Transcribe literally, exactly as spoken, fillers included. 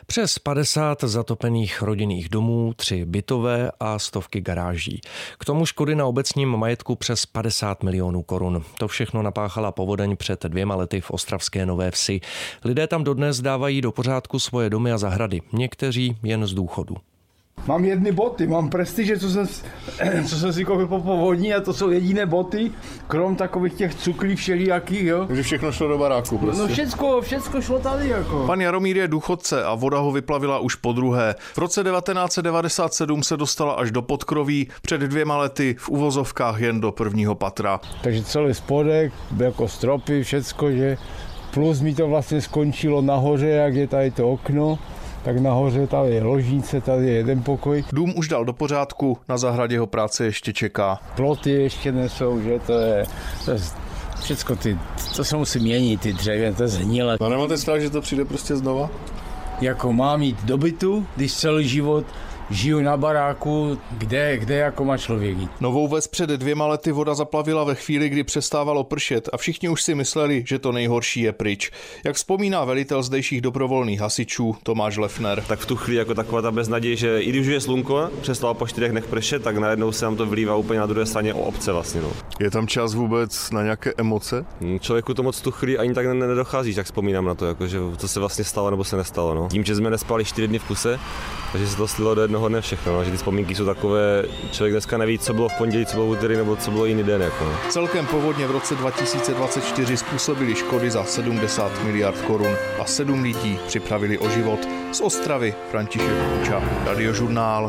Přes padesát zatopených rodinných domů, tři bytové a stovky garáží. K tomu škody na obecním majetku přes padesát milionů korun. To všechno napáchala povodeň před dvěma lety v ostravské Nové Vsi. Lidé tam dodnes dávají do pořádku svoje domy a zahrady, někteří jen z důchodu. Mám jedny boty, mám prestiže, co jsem, co jsem si koupil po povodní, a to jsou jediné boty, krom takových těch cuklí všelijakých, jo. Takže všechno šlo do baráku prostě. No všecko, všecko šlo tady, jako. Pan Jaromír je důchodce a voda ho vyplavila už po druhé. V roce devatenáct set devadesát sedm se dostala až do podkroví, před dvěma lety v uvozovkách jen do prvního patra. Takže celý spodek, jako stropy, všecko, že plus mi to vlastně skončilo nahoře, jak je tady to okno. Tak nahoře tady je ložnice, tady je jeden pokoj. Dům už dal do pořádku, na zahradě ho práce ještě čeká. Ploty ještě nesou, že to je, to je všecko ty, to se musí měnit, ty dřevě, to je zhnilé. A nemáte strach, že to přijde prostě znova? Jako mám jít do bytu, když celý život žiju na baráku, kde, kde jako má člověk jít. Novou Ves před dvěma lety voda zaplavila ve chvíli, kdy přestávalo pršet a všichni už si mysleli, že to nejhorší je pryč. Jak vzpomíná velitel zdejších dobrovolných hasičů Tomáš Lefner. Tak v tu chvíli jako taková ta beznaděj, že i když je slunko, přestalo po čtyřech dnech pršet, tak najednou se nám to vylívá úplně na druhé straně o obce vlastně. No. Je tam čas vůbec na nějaké emoce? Člověku to moc v tu chvíli ani tak nedochází, tak vzpomínám na to, jako, že to se vlastně stalo nebo se nestalo. No. Tím, že jsme nespali čtyři dny v kuse, takže se to slilo do jednoho dne všechno, no, že ty vzpomínky jsou takové, člověk dneska neví, co bylo v pondělí, co bylo v úterý nebo co bylo jiný den. Jako, no. Celkem povodně v roce dva tisíce dvacet čtyři způsobili škody za sedmdesát miliard korun a sedm lidí připravili o život. Z Ostravy František Kuča, Radiožurnál.